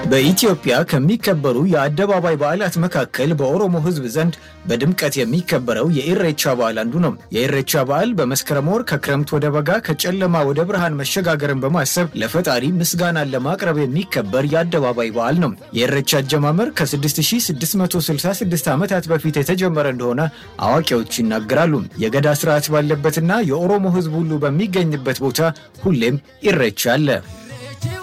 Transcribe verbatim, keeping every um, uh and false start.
በኢትዮጵያ ከሚከበሩ የአደባባይ በዓላት መካከል በኦሮሞ ሕዝብ ዘንድ በድምቀት የሚከበረው የኢሬቻ በዓል አንዱ ነው። የኢሬቻ በዓል በመስከረም ወር ከክረምት ወደ በጋ ከጨለማ ወደ ብርሃን መሸጋገርን በማሰብ ለፈጣሪ ምስጋናን ለማቅረብ የሚከበር የአደባባይ በዓል ነው። የኢሬቻ አጀማመር ከ6666 ዓመታት በፊት የተጀመረ እንደሆነ አዋቂዎች ይናገራሉ። የገዳ ስርዓት ባለበትና የኦሮሞ ሕዝብ ሁሉ በሚገኝበት ቦታ ሁሌም ኢሬቻ አለ።